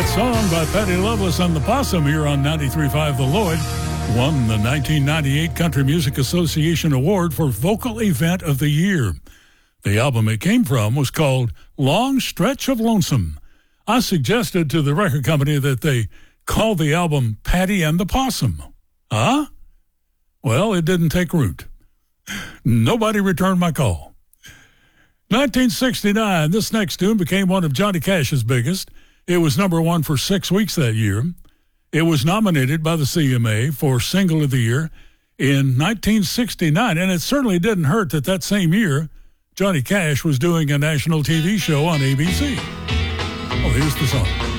That song by Patty Loveless and the Possum here on 93.5 The Lloyd won the 1998 Country Music Association Award for Vocal Event of the Year. The album it came from was called Long Stretch of Lonesome. I suggested to the record company that they call the album Patty and the Possum. Huh? Well, it didn't take root. Nobody returned my call. 1969, this next tune became one of Johnny Cash's biggest. It was number one for 6 weeks that year. It was nominated by the CMA for Single of the Year in 1969, and it certainly didn't hurt that same year, Johnny Cash was doing a national TV show on ABC. Oh, here's the song.